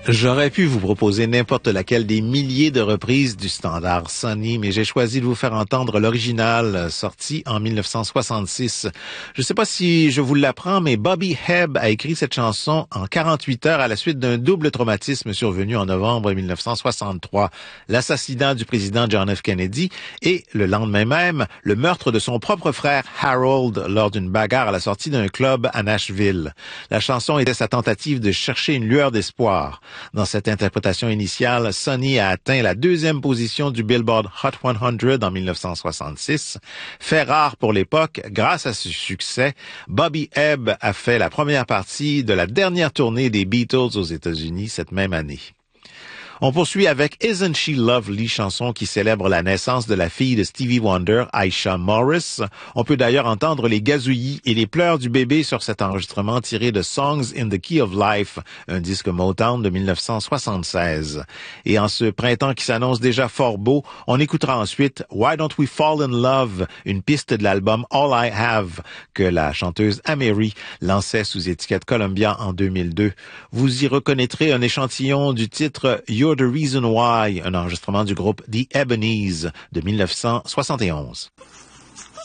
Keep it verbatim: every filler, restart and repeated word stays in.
J'aurais pu vous proposer n'importe laquelle des milliers de reprises du standard Sonny, mais j'ai choisi de vous faire entendre l'original sorti en mille neuf cent soixante-six. Je ne sais pas si je vous l'apprends, mais Bobby Hebb a écrit cette chanson en quarante-huit heures à la suite d'un double traumatisme survenu en novembre mille neuf cent soixante-trois, l'assassinat du président John F. Kennedy et, le lendemain même, le meurtre de son propre frère Harold lors d'une bagarre à la sortie d'un club à Nashville. La chanson était sa tentative de chercher une lueur d'espoir. Dans cette interprétation initiale, Sonny a atteint la deuxième position du Billboard Hot cent en mille neuf cent soixante-six. Fait rare pour l'époque, grâce à ce succès, Bobby Hebb a fait la première partie de la dernière tournée des Beatles aux États-Unis cette même année. On poursuit avec Isn't She Lovely, chanson qui célèbre la naissance de la fille de Stevie Wonder, Aisha Morris. On peut d'ailleurs entendre les gazouillis et les pleurs du bébé sur cet enregistrement tiré de Songs in the Key of Life, un disque Motown de mille neuf cent soixante-seize. Et en ce printemps qui s'annonce déjà fort beau, on écoutera ensuite Why Don't We Fall in Love, une piste de l'album All I Have que la chanteuse Amerie lançait sous étiquette Columbia en deux mille deux. Vous y reconnaîtrez un échantillon du titre You're the Reason Why, un enregistrement du groupe The Ebonies de mille neuf cent soixante et onze.